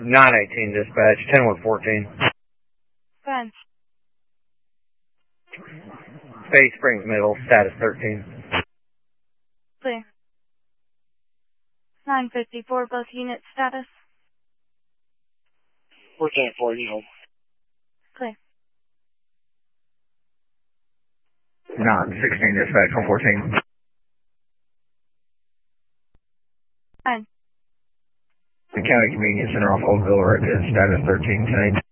918 dispatch, 10114. Fine. Bay Springs Middle, status 13. Clear. 954, both units status. 410-4, you home. Clear. 916 dispatch, 114. Fine. The County Convenience Center off Oldville Road, status 13, 10.